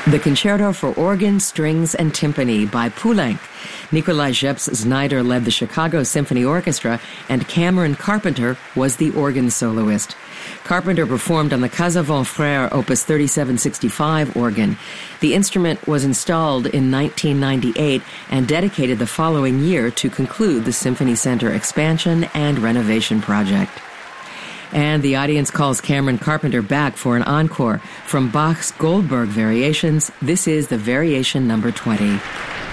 The Concerto for Organ, Strings, and Timpani by Poulenc. Nikolai Jeps-Znaider led the Chicago Symphony Orchestra, and Cameron Carpenter was the organ soloist. Carpenter performed on the Casavant Frères Opus 3765 organ. The instrument was installed in 1998 and dedicated the following year to conclude the Symphony Center expansion and renovation project. And the audience calls Cameron Carpenter back for an encore. From Bach's Goldberg Variations, this is the Variation number 20.